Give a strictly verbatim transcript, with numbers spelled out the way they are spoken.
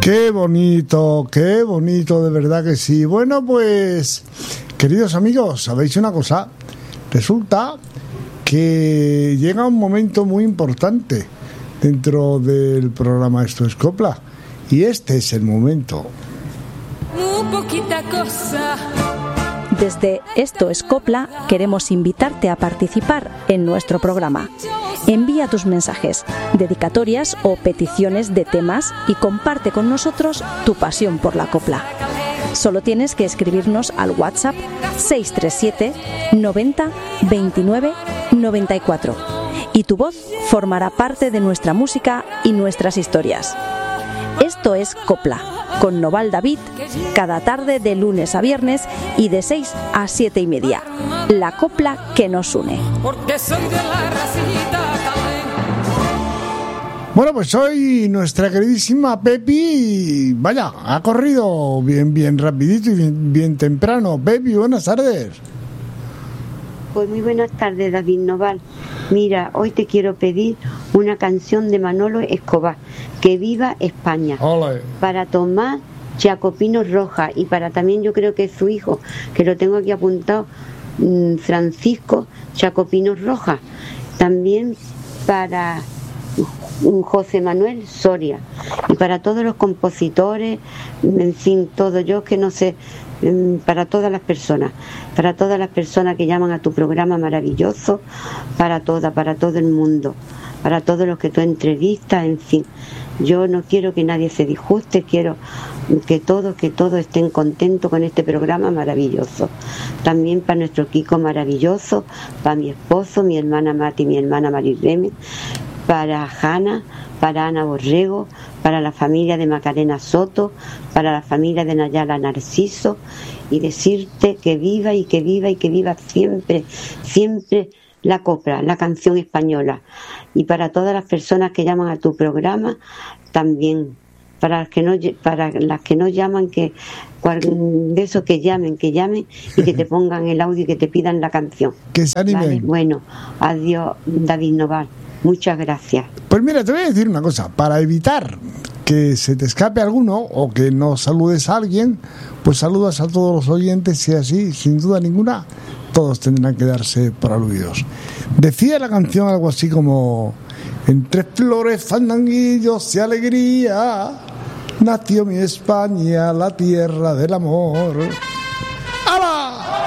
Qué bonito, qué bonito, de verdad que sí. Bueno, pues, queridos amigos, ¿sabéis una cosa? Resulta que llega un momento muy importante dentro del programa Esto es Copla, y este es el momento. Muy poquita cosa. Desde Esto es Copla queremos invitarte a participar en nuestro programa. Envía tus mensajes, dedicatorias o peticiones de temas y comparte con nosotros tu pasión por la copla. Solo tienes que escribirnos al WhatsApp seis tres siete noventa veintinueve noventa y cuatro y tu voz formará parte de nuestra música y nuestras historias. Esto es Copla, con Noval David, cada tarde de lunes a viernes y de seis a siete y media. La copla que nos une. Porque soy de la racita. Bueno, pues hoy nuestra queridísima Pepi, vaya, ha corrido bien, bien rapidito y bien, bien temprano. Pepi, buenas tardes. Pues muy buenas tardes, David Noval. Mira, hoy te quiero pedir una canción de Manolo Escobar, Que viva España. Ole. Para Tomás Jacopino Rojas y para también, yo creo que es su hijo, que lo tengo aquí apuntado, Francisco Jacopino Rojas. También para José Manuel Soria y para todos los compositores, en fin, todo, yo que no sé, para todas las personas, para todas las personas que llaman a tu programa maravilloso, para todas, para todo el mundo, para todos los que tú entrevistas, en fin. Yo no quiero que nadie se disguste, quiero que todos, que todos estén contentos con este programa maravilloso. También para nuestro Kiko maravilloso, para mi esposo, mi hermana Mati y mi hermana Marireme, para Hanna, para Ana Borrego, para la familia de Macarena Soto, para la familia de Nayala Narciso, y decirte que viva y que viva y que viva siempre, siempre la copla, la canción española. Y para todas las personas que llaman a tu programa, también, para las que no, para las que no llaman, que de esos que llamen, que llamen y que te pongan el audio y que te pidan la canción. Que se animen. ¿Vale? Bueno, adiós, David Noval. Muchas gracias. Pues mira, te voy a decir una cosa. Para evitar que se te escape alguno o que no saludes a alguien, pues saludas a todos los oyentes y así, sin duda ninguna, todos tendrán que darse por aludidos. Decía la canción algo así como: entre flores, fandanguillos y alegría, nació mi España, la tierra del amor.